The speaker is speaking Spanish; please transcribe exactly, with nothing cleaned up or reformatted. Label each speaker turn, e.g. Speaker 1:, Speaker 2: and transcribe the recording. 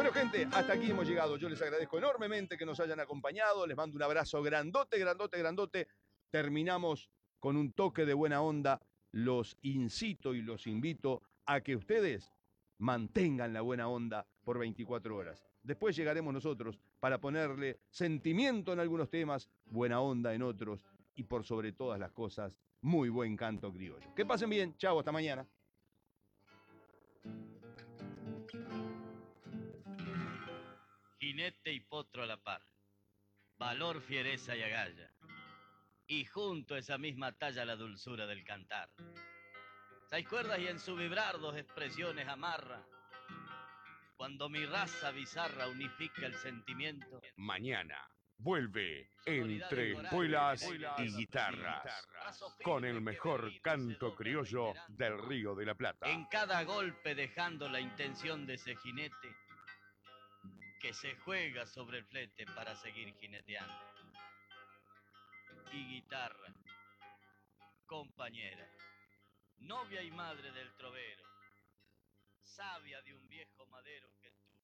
Speaker 1: Bueno, gente, hasta aquí hemos llegado. Yo les agradezco enormemente que nos hayan acompañado. Les mando un abrazo grandote, grandote, grandote. Terminamos con un toque de buena onda. Los incito y los invito a que ustedes mantengan la buena onda por veinticuatro horas. Después llegaremos nosotros para ponerle sentimiento en algunos temas, buena onda en otros y por sobre todas las cosas, muy buen canto criollo. Que pasen bien. Chau, hasta mañana.
Speaker 2: Jinete y potro a la par, valor, fiereza y agalla, y junto a esa misma talla la dulzura del cantar. Seis cuerdas y en su vibrar dos expresiones amarra, cuando mi raza bizarra unifica el sentimiento.
Speaker 3: Mañana vuelve Entre Espuelas y Guitarras, con el mejor canto criollo del Río de la Plata.
Speaker 2: En cada golpe dejando la intención de ese jinete que se juega sobre el flete para seguir jineteando. Y guitarra, compañera, novia y madre del trovero, sabia de un viejo madero que tú